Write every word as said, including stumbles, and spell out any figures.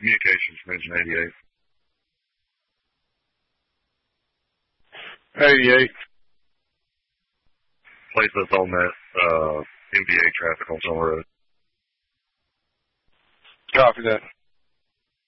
Communications from Engine eighty-eight. eighty-eight. Place us on that uh, M V A traffic on Summer Road. Copy that.